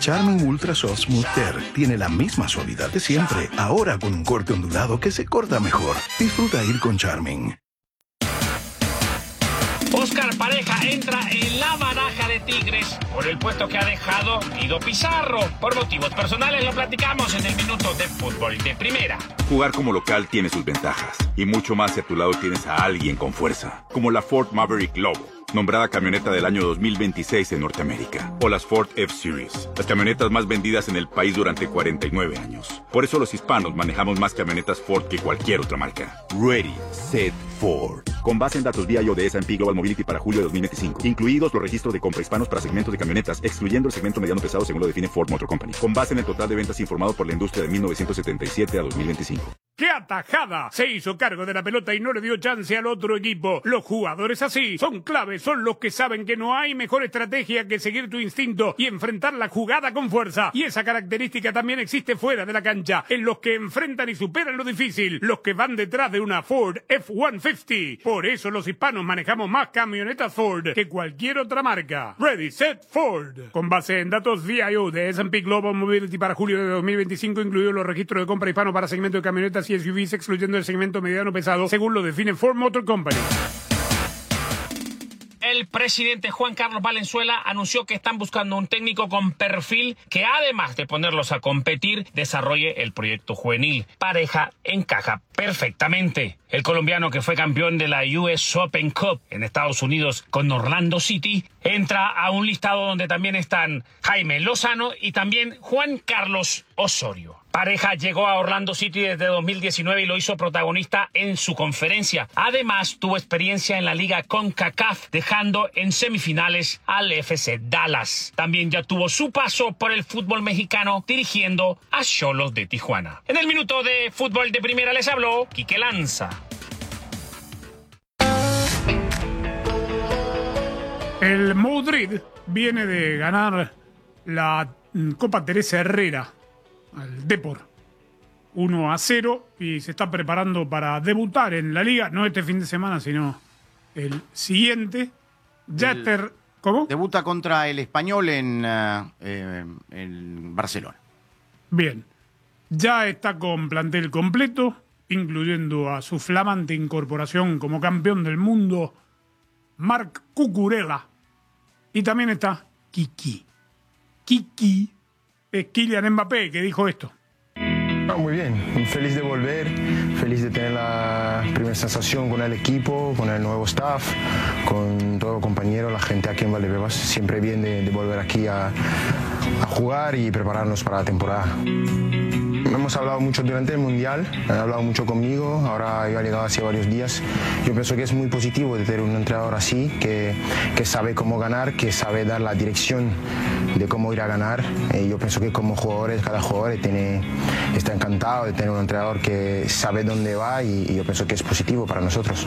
Charmin Ultra Soft Smooth Tear tiene la misma suavidad de siempre, ahora con un corte ondulado que se corta mejor. Disfruta ir con Charmin. Oscar Pareja entra en la baraja de Tigres por el puesto que ha dejado Guido Pizarro. Por motivos personales lo platicamos en el Minuto de Fútbol de Primera. Jugar como local tiene sus ventajas, y mucho más si a tu lado tienes a alguien con fuerza, como la Ford Maverick Lobo, nombrada camioneta del año 2026 en Norteamérica, o las Ford F-Series, las camionetas más vendidas en el país durante 49 años. Por eso los hispanos manejamos más camionetas Ford que cualquier otra marca. Ready, Set, Ford. Con base en datos BIO de S&P Global Mobility para julio de 2025, incluidos los registros de compra hispanos para segmentos de camionetas, excluyendo el segmento mediano pesado según lo define Ford Motor Company. Con base en el total de ventas informado por la industria de 1977 a 2025. ¡Qué atajada! Se hizo cargo de la pelota y no le dio chance al otro equipo. Los jugadores así son claves, son los que saben que no hay mejor estrategia que seguir tu instinto y enfrentar la jugada con fuerza. Y esa característica también existe fuera de la cancha, en los que enfrentan y superan lo difícil, los que van detrás de una Ford F-150. Por eso los hispanos manejamos más camionetas Ford que cualquier otra marca. Ready, Set, Ford. Con base en datos VIO de S&P Global Mobility para julio de 2025, incluidos los registros de compra hispano para segmento de camionetas y SUVs, excluyendo el segmento mediano pesado, según lo define Ford Motor Company. El presidente Juan Carlos Valenzuela anunció que están buscando un técnico con perfil que, además de ponerlos a competir, desarrolle el proyecto juvenil. Pareja encaja perfectamente. El colombiano, que fue campeón de la US Open Cup en Estados Unidos con Orlando City, entra a un listado donde también están Jaime Lozano y también Juan Carlos Osorio. Pareja llegó a Orlando City desde 2019 y lo hizo protagonista en su conferencia. Además, tuvo experiencia en la liga CONCACAF, dejando en semifinales al FC Dallas. También ya tuvo su paso por el fútbol mexicano, dirigiendo a Xolos de Tijuana. En el Minuto de Fútbol de Primera les habló Quique Lanza. El Madrid viene de ganar la Copa Teresa Herrera al Depor 1-0 y se está preparando para debutar en la liga, no este fin de semana, sino el siguiente. ¿Cómo? Debuta contra el Español en Barcelona. Bien, ya está con plantel completo, incluyendo a su flamante incorporación como campeón del mundo, Marc Cucurella. Y también está Kiki. Kiki es Kylian Mbappé, que dijo esto. Muy bien, feliz de volver, feliz de tener la primera sensación con el equipo, con el nuevo staff, con todo el compañero, la gente aquí en Valdebebas. Siempre bien de volver aquí a jugar y prepararnos para la temporada. Hemos hablado mucho durante el Mundial, han hablado mucho conmigo, ahora yo he llegado hace varios días. Yo pienso que es muy positivo de tener un entrenador así, que sabe cómo ganar, que sabe dar la dirección de cómo ir a ganar. Yo pienso que como jugadores, cada jugador está encantado de tener un entrenador que sabe dónde va y yo pienso que es positivo para nosotros.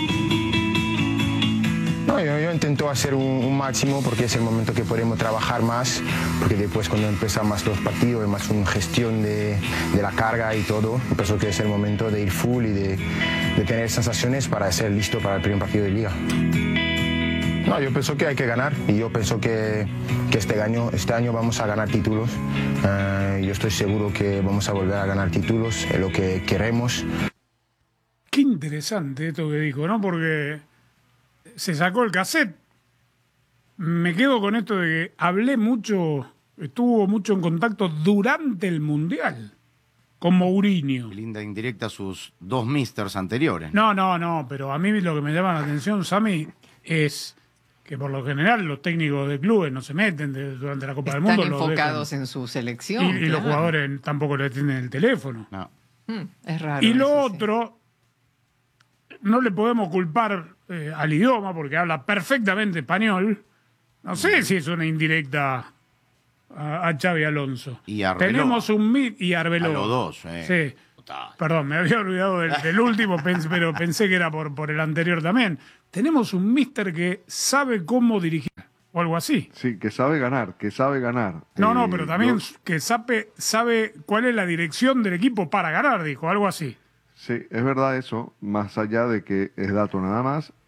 No, yo intento hacer un máximo porque es el momento que podemos trabajar más, porque después cuando empiezan más los partidos, es más una gestión de la carga y todo. Yo pienso que es el momento de ir full y de tener sensaciones para ser listo para el primer partido de liga. No, yo pienso que hay que ganar y yo pienso que este año vamos a ganar títulos. Yo estoy seguro que vamos a volver a ganar títulos, es lo que queremos. Qué interesante esto que dijo, ¿no? Porque se sacó el cassette. Me quedo con esto de que hablé mucho, estuvo mucho en contacto durante el Mundial con Mourinho. Qué linda indirecta sus dos misters anteriores. No, pero a mí lo que me llama la atención, Sammy, es que por lo general los técnicos de clubes no se meten durante la Copa del Mundo. Están enfocados en su selección. Y los jugadores tampoco le tienen el teléfono. No. Es raro. Y lo eso, otro, no le podemos culpar al idioma porque habla perfectamente español. No sé si es una indirecta a Xavi Alonso. Y Arbeloa. Tenemos y Arbeloa. A los dos. Sí. Total. Perdón, me había olvidado del último, pero pensé que era por el anterior también. Tenemos un míster que sabe cómo dirigir, o algo así. Sí, que sabe ganar. No, pero también que sabe cuál es la dirección del equipo para ganar, dijo, algo así. Sí, es verdad eso, más allá de que es dato nada más,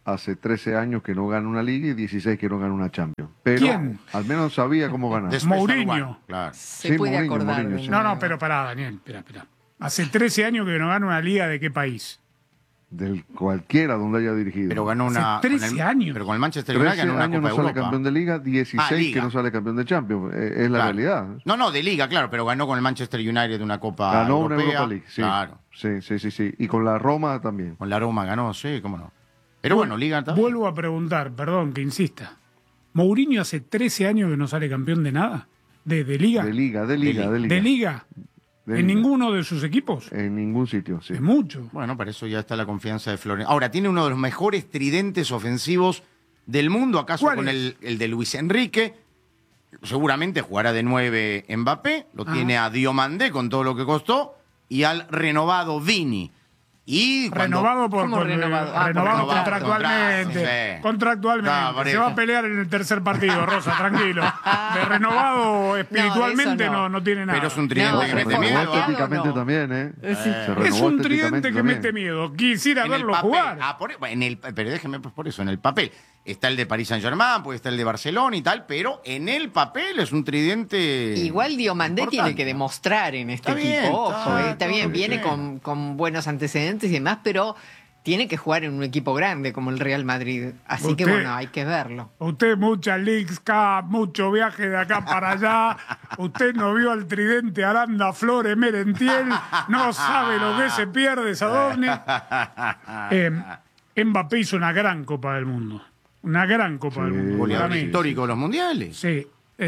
hace 13 años que no gana una liga y 16 que no gana una Champions. Pero ¿Quién? al menos sabía cómo ganar. Mourinho. Claro. Se puede Mourinho, acordar. Mourinho, de sí. nuevo. No, pero pará, Daniel, espera. Hace 13 años que no gana una liga ¿de qué país? Del cualquiera donde haya dirigido. Pero ganó una. Hace 13 años. Pero con el Manchester United 13 ganó una años Copa no sale Europa. campeón de liga, 16 liga. que no sale campeón de Champions. Es la Claro. realidad. No, de liga, claro, pero ganó con el Manchester United una Copa Ganó Europea. una Europa League, sí. Claro. Sí. Y con la Roma también. Con la Roma ganó, sí, cómo no. Pero bueno, liga también. Vuelvo a preguntar, perdón que insista. ¿Mourinho hace 13 años que no sale campeón de nada? ¿De liga? De liga. ¿De liga? De ¿En liga. ninguno de sus equipos? En ningún sitio, sí. Es mucho. Bueno, para eso ya está la confianza de Florentino. Ahora, tiene uno de los mejores tridentes ofensivos del mundo, acaso ¿Cuál con es? el de Luis Enrique. Seguramente jugará de 9 Mbappé, lo tiene a Diomandé con todo lo que costó, y al renovado Vini. Y cuando- Renovado por ¿Cómo renovado? renovado renovado, contractualmente. sí. Contractualmente. No, por Se eso. va a pelear en el tercer partido, Rosa, tranquilo. De renovado espiritualmente eso no. no tiene nada. Pero es un tridente No, que Se mete renovó miedo. reforzado. estéticamente no. también, ¿eh? Sí. Se Es renovó un tridente estéticamente que también. mete miedo. Quisiera En verlo el papel. jugar. Pero déjeme pues, por eso, en el papel. Está el de Paris Saint-Germain, pues está el de Barcelona y tal, pero en el papel es un tridente. Igual Diomandé tiene importante. que demostrar en este Está bien, equipo. Ojo, está bien, viene bien. con buenos antecedentes y demás, pero tiene que jugar en un equipo grande como el Real Madrid. Así que Usted- bueno, hay que verlo. Usted mucha Leagues Cup, mucho viaje de acá para allá. Usted no vio al tridente Aranda Flores Merentiel. No sabe lo que se pierde Sadovni. Mbappé hizo una gran Copa del Mundo. Una gran Copa del Mundo. Goleador para mí. histórico de los mundiales. Sí,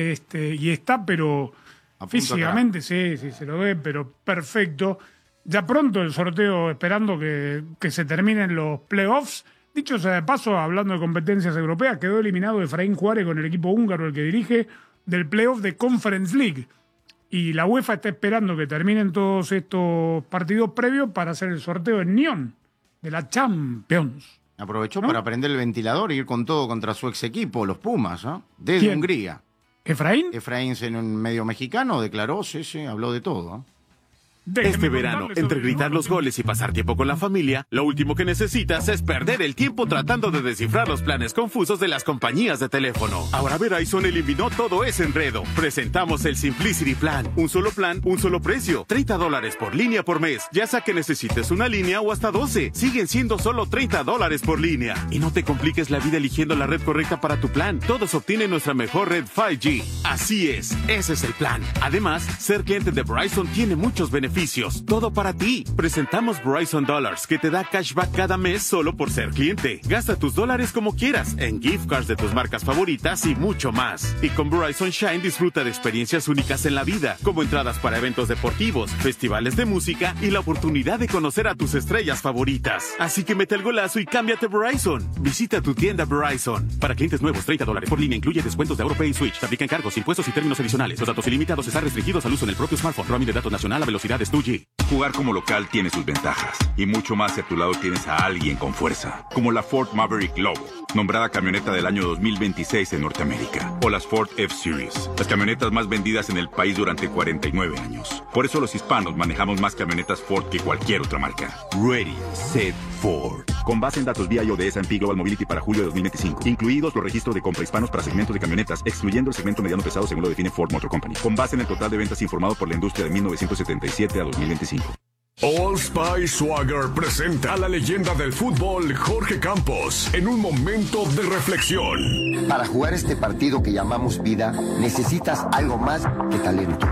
y está, pero A punto físicamente sí, se lo ve, pero perfecto. Ya pronto el sorteo, esperando que se terminen los playoffs. Dicho sea de paso, hablando de competencias europeas, quedó eliminado Efraín Juárez con el equipo húngaro, el que dirige, del playoff de Conference League. Y la UEFA está esperando que terminen todos estos partidos previos para hacer el sorteo en Nyon, de la Champions. Aprovechó ¿No? para prender el ventilador e ir con todo contra su ex equipo, los Pumas, ¿no? Desde ¿Quién? Hungría. ¿Efraín? Efraín, en un medio mexicano, declaró, sí, habló de todo. Déjeme Este verano, contarles entre sobre gritar el los goles y pasar tiempo con la familia, lo último que necesitas es perder el tiempo tratando de descifrar los planes confusos de las compañías de teléfono. Ahora Verizon eliminó todo ese enredo. Presentamos el Simplicity Plan. Un solo plan, un solo precio. $30 por línea por mes. Ya sea que necesites una línea o hasta 12. Siguen siendo solo $30 por línea. Y no te compliques la vida eligiendo la red correcta para tu plan. Todos obtienen nuestra mejor red 5G. Así es, ese es el plan. Además, ser cliente de Verizon tiene muchos beneficios. Todo para ti. Presentamos Verizon Dollars, que te da cashback cada mes solo por ser cliente. Gasta tus dólares como quieras, en gift cards de tus marcas favoritas y mucho más. Y con Verizon Shine disfruta de experiencias únicas en la vida, como entradas para eventos deportivos, festivales de música y la oportunidad de conocer a tus estrellas favoritas. Así que mete el golazo y cámbiate Verizon. Visita tu tienda Verizon. Para clientes nuevos, $30 por línea incluye descuentos de AuroPay y Switch. Se aplican cargos, impuestos y términos adicionales. Los datos ilimitados están restringidos al uso en el propio smartphone. Roaming de datos nacional a velocidades 2G. Jugar como local tiene sus ventajas. Y mucho más si a tu lado tienes a alguien con fuerza. Como la Ford Maverick Lobo, nombrada camioneta del año 2026 en Norteamérica. O las Ford F-Series, las camionetas más vendidas en el país durante 49 años. Por eso los hispanos manejamos más camionetas Ford que cualquier otra marca. Ready, Set, Ford. Con base en datos BIO de S&P Global Mobility para julio de 2025. Incluidos los registros de compra hispanos para segmentos de camionetas, excluyendo el segmento mediano pesado según lo define Ford Motor Company. Con base en el total de ventas informado por la industria de 1977 a 2025. Old Spice Swagger presenta a la leyenda del fútbol Jorge Campos en un momento de reflexión. Para jugar este partido que llamamos vida, necesitas algo más que talento.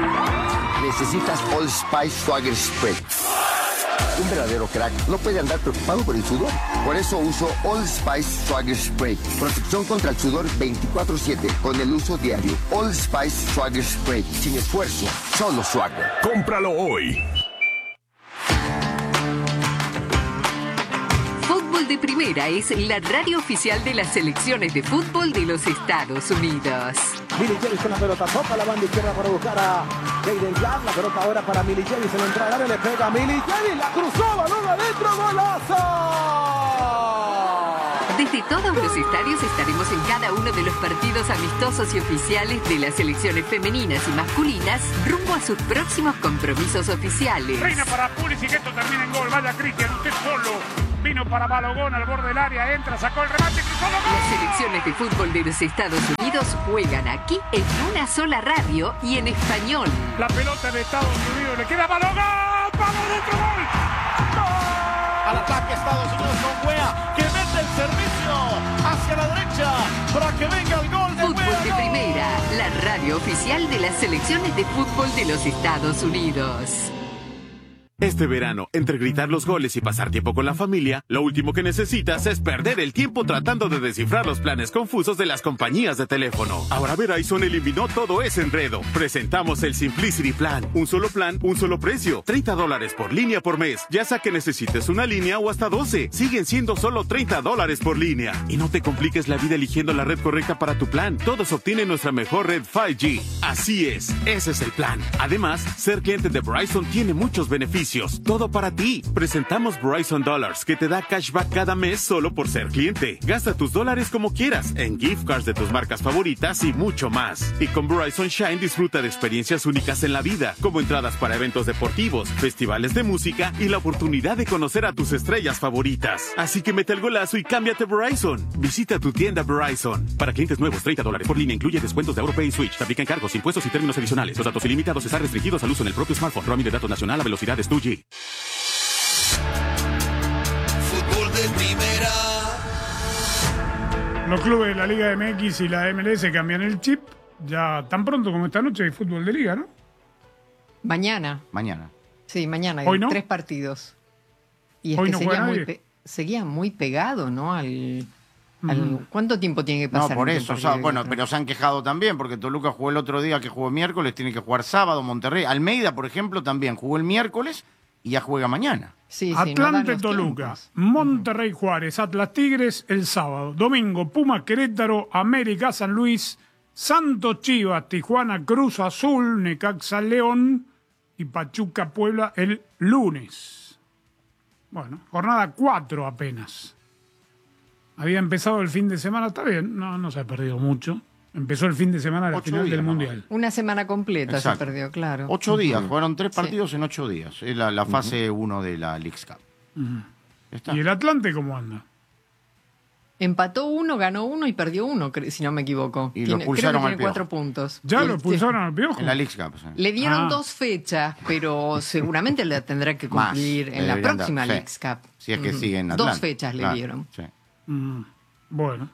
Necesitas Old Spice Swagger Spray. Un verdadero crack no puede andar preocupado por el sudor. Por eso uso Old Spice Swagger Spray. Protección contra el sudor 24/7 con el uso diario. Old Spice Swagger Spray. Sin esfuerzo, solo Swagger. Cómpralo hoy. Fútbol de Primera es la radio oficial de las selecciones de fútbol de los Estados Unidos. Milly Jerry con la pelota, toca la banda izquierda para buscar a Jaden Jack. La pelota ahora para Milly Jerry, se le entra al área, le pega a Milly Jerry, la cruzó, balón adentro, golazo. Desde todos los estadios estaremos en cada uno de los partidos amistosos y oficiales de las selecciones femeninas y masculinas rumbo a sus próximos compromisos oficiales. Reina para Pulisic, que esto termina en gol. Vaya Cristian, usted solo. Vino para Balogón al borde del área, entra, sacó el remate, cruzó los goles. Las selecciones de fútbol de los Estados Unidos juegan aquí en una sola radio y en español. La pelota de Estados Unidos, le queda a Balogón, ¡palo dentro, gol! Al ataque Estados Unidos con Weah, que mete el servicio hacia la derecha para que venga el gol de Fútbol Weah. de Primera, la radio oficial de las selecciones de fútbol de los Estados Unidos. Este verano, entre gritar los goles y pasar tiempo con la familia, lo último que necesitas es perder el tiempo tratando de descifrar los planes confusos de las compañías de teléfono. Ahora Verizon eliminó todo ese enredo. Presentamos el Simplicity Plan. Un solo plan, un solo precio. $30 por línea por mes. Ya sea que necesites una línea o hasta 12. Siguen siendo solo $30 por línea. Y no te compliques la vida eligiendo la red correcta para tu plan. Todos obtienen nuestra mejor red 5G. Así es, ese es el plan. Además, ser cliente de Verizon tiene muchos beneficios. Todo para ti. Presentamos Verizon Dollars, que te da cashback cada mes solo por ser cliente. Gasta tus dólares como quieras, en gift cards de tus marcas favoritas y mucho más. Y con Verizon Shine disfruta de experiencias únicas en la vida, como entradas para eventos deportivos, festivales de música y la oportunidad de conocer a tus estrellas favoritas. Así que mete el golazo y cámbiate a Verizon. Visita tu tienda Verizon. Para clientes nuevos, $30 por línea incluye descuentos de AutoPay y Switch. Te aplican cargos, impuestos y términos adicionales. Los datos ilimitados están restringidos al uso en el propio smartphone. Roaming de datos nacional a velocidades 2G. Fútbol de Primera. Los clubes de la Liga MX y la MLS cambian el chip. Ya tan pronto como esta noche hay fútbol de liga, ¿no? Mañana. Sí, mañana hay ¿Hoy no? 3 partidos. Y es ¿Hoy que no seguía juega muy, nadie? seguía muy pegado, ¿no? ¿Cuánto tiempo tiene que pasar? No, por entre un eso, partido y bueno, otro? pero se han quejado también, porque Toluca jugó el otro día que jugó miércoles, tiene que jugar sábado, Monterrey. Almeida, por ejemplo, también jugó el miércoles y ya juega mañana. Atlante Toluca, Monterrey Juárez, Atlas Tigres el sábado. Domingo, Pumas Querétaro, América San Luis, Santos Chivas, Tijuana Cruz Azul, Necaxa León y Pachuca Puebla el lunes. Bueno, jornada 4 apenas. Había empezado el fin de semana, está bien, no se ha perdido mucho. Empezó el fin de semana de la final del Mundial. Una semana completa Exacto. se perdió, claro. 8 días, jugaron 3 partidos en 8 días. Es la fase 1 de la Leagues Cup. ¿Y el Atlante cómo anda? Empató 1, ganó 1 y perdió 1, si no me equivoco. Y lo expulsaron creo que al tiene 4 puntos. ¿Ya lo expulsaron al Piojo? En la Leagues Cup, sí. Le dieron 2 fechas, pero seguramente la tendrá que cumplir en la próxima Leagues Cup. Si es que sigue en Atlanta. 2 fechas le dieron. Sí. Bueno,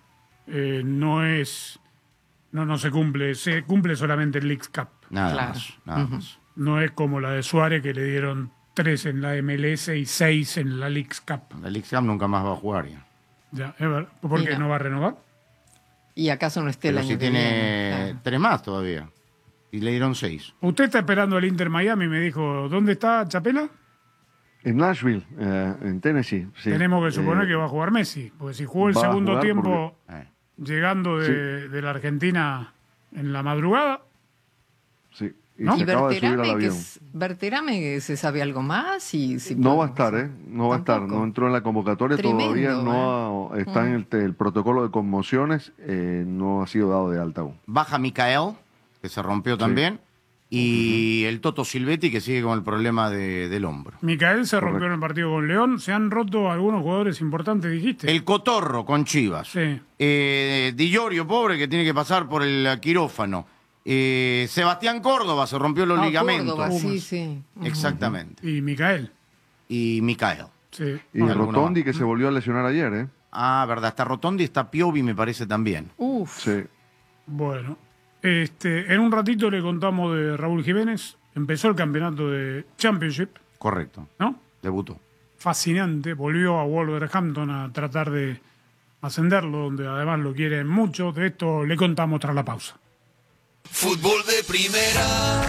no se cumple solamente el Leagues Cup. Nada más. No es como la de Suárez, que le dieron 3 en la MLS y 6 en la Leagues Cup. La Leagues Cup nunca más va a jugar ya. Ya, es verdad. ¿Por qué no va a renovar? ¿Y acaso no esté el Pero año si que tiene viene? 3 más todavía. Y le dieron 6. Usted está esperando al Inter Miami, me dijo. ¿Dónde está Chapela? En Nashville, en Tennessee. Sí. Tenemos que suponer que va a jugar Messi, porque si jugó el va a segundo jugar tiempo porque- llegando de la Argentina en la madrugada. Sí. Y ¿No? se ¿Y acaba de subir al Berterame, avión. Berterame, se sabe algo más? Y, si No podemos- va a estar, No va a estar. No entró en la convocatoria Tremendo, todavía. No está en el protocolo de conmociones. No ha sido dado de alta aún. Baja Micael, que se rompió también. Y el Toto Silvetti, que sigue con el problema del hombro. Micael se rompió en el partido con León. Se han roto algunos jugadores importantes, dijiste. El Cotorro con Chivas. Sí. Di Llorio, pobre, que tiene que pasar por el quirófano. Sebastián Córdoba se rompió los ligamentos. Córdoba, sí. Exactamente. Y Micael. Y Micael. Sí. Y Alguno Rotondi, más. que se volvió a lesionar ayer, Ah, verdad. Está Rotondi, está Piovi, me parece también. Sí. Bueno, en un ratito le contamos de Raúl Jiménez. Empezó el campeonato de Championship, Correcto. ¿no? Debutó. Fascinante. Volvió a Wolverhampton a tratar de ascenderlo, donde además lo quieren mucho. De esto le contamos tras la pausa. Fútbol de Primera.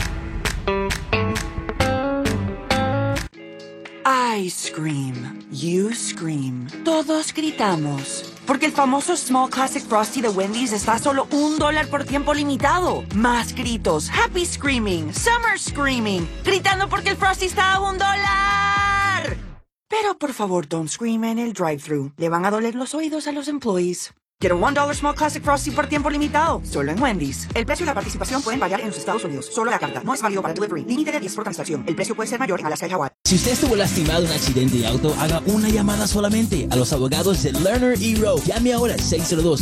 Ice cream. You scream. Todos gritamos. Porque el famoso Small Classic Frosty de Wendy's está a solo $1 por tiempo limitado. Más gritos. Happy Screaming. Summer Screaming. Gritando porque el Frosty está a $1. Pero por favor, don't scream en el drive-thru. Le van a doler los oídos a los employees. Get a $1 Small Classic Frosty por tiempo limitado. Solo en Wendy's. El precio y la participación pueden variar en los Estados Unidos. Solo la carta. No es válido para delivery. Límite de 10 por transacción. El precio puede ser mayor en Alaska y Hawái. Si usted estuvo lastimado en un accidente de auto, haga una llamada solamente a los abogados de Lerner y Rowe. Llame ahora al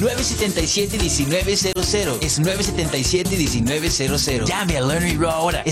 602-977-1900. Es 977-1900. Llame a Lerner y Rowe ahora.